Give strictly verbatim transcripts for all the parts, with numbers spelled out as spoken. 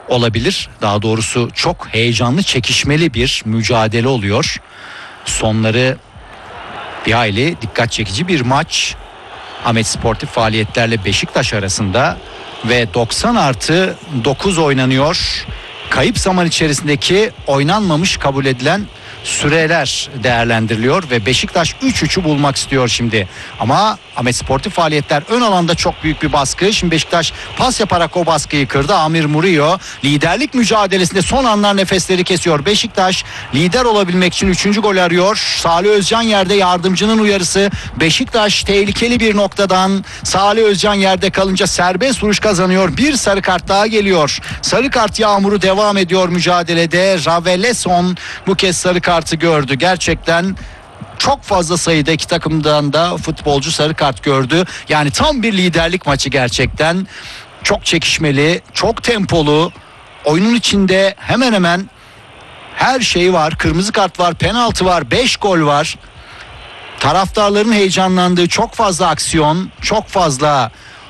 olabilir. Daha doğrusu çok heyecanlı, çekişmeli bir mücadele oluyor. Sonları bir hayli dikkat çekici bir maç. Ahmet Sportif Faaliyetlerle Beşiktaş arasında ve doksan artı dokuz oynanıyor. Kayıp zaman içerisindeki oynanmamış kabul edilen süreler değerlendiriliyor ve Beşiktaş üç üçü bulmak istiyor şimdi. Ama Ahmet Sportif Faaliyetler ön alanda çok büyük bir baskı. Şimdi Beşiktaş pas yaparak o baskıyı kırdı. Amir Murillo liderlik mücadelesinde son anlar nefesleri kesiyor. Beşiktaş lider olabilmek için üçüncü gol arıyor. Salih Özcan yerde, yardımcının uyarısı. Beşiktaş tehlikeli bir noktadan, Salih Özcan yerde kalınca serbest vuruş kazanıyor. Bir sarı kart daha geliyor. Sarı kart yağmuru devam ediyor mücadelede. Raveleson bu kez sarı kartı gördü. Gerçekten çok fazla sayıda iki takımdan da futbolcu sarı kart gördü. Yani tam bir liderlik maçı gerçekten. Çok çekişmeli, çok tempolu. Oyunun içinde hemen hemen her şey var. Kırmızı kart var, penaltı var, beş gol var. Taraftarların heyecanlandığı çok fazla aksiyon, çok fazla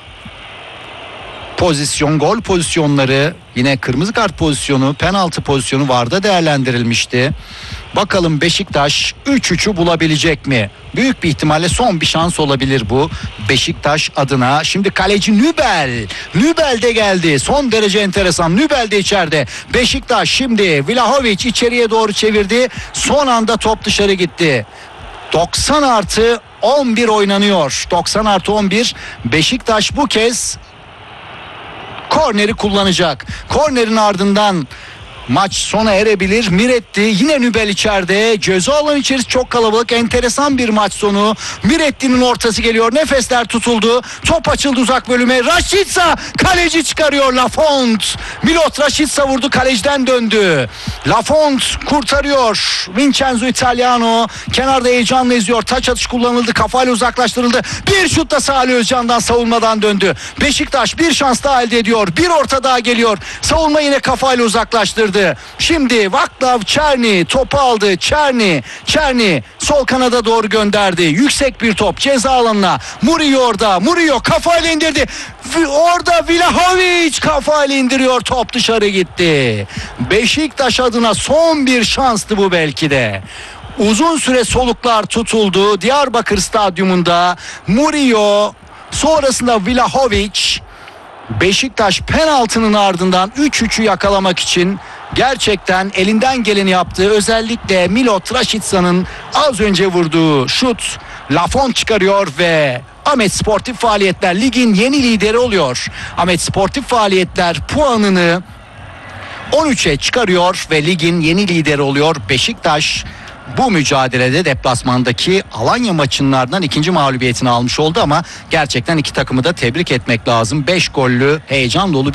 pozisyon, gol pozisyonları, yine kırmızı kart pozisyonu, penaltı pozisyonu VAR'da değerlendirilmişti. Bakalım Beşiktaş üç üçü bulabilecek mi? Büyük bir ihtimalle son bir şans olabilir bu Beşiktaş adına. Şimdi kaleci Nübel. Nübel de geldi. Son derece enteresan. Nübel de içeride. Beşiktaş şimdi Vlahovic içeriye doğru çevirdi. Son anda top dışarı gitti. doksan artı on bir oynanıyor. doksan artı on bir. Beşiktaş bu kez korneri kullanacak. Kornerin ardından maç sona erebilir. Miretti, yine Nübel içeride. Ceza alanı içerisi çok kalabalık. Enteresan bir maç sonu. Miretti'nin ortası geliyor. Nefesler tutuldu. Top açıldı uzak bölüme. Rashica kaleci çıkarıyor. Lafont. Milot Rashica vurdu. Kaleciden döndü. Lafont kurtarıyor. Vincenzo Italiano kenarda heyecanla izliyor. Taç atış kullanıldı. Kafayla uzaklaştırıldı. Bir şut da Salih Özcan'dan savunmadan döndü. Beşiktaş bir şans daha elde ediyor. Bir orta daha geliyor. Savunma yine kafayla uzaklaştırdı. Şimdi Vaklav Çerni topu aldı. Çerni, Çerni sol kanada doğru gönderdi. Yüksek bir top ceza alanına. Murillo orada. Murillo kafayla indirdi. Orada Vlahovic kafayla indiriyor. Top dışarı gitti. Beşiktaş adına son bir şanstı bu belki de. Uzun süre soluklar tutuldu. Diyarbakır Stadyumunda Murillo, sonrasında Vlahovic. Beşiktaş penaltının ardından üç üçü yakalamak için gerçekten elinden geleni yaptı. Özellikle Milot Raşitsa'nın az önce vurduğu şut. Lafont çıkarıyor ve Ahmet Sportif Faaliyetler ligin yeni lideri oluyor. Ahmet Sportif Faaliyetler puanını on üçe çıkarıyor ve ligin yeni lideri oluyor. Beşiktaş bu mücadelede deplasmandaki Alanya maçının ardından ikinci mağlubiyetini almış oldu ama gerçekten iki takımı da tebrik etmek lazım. beş gollü heyecan dolu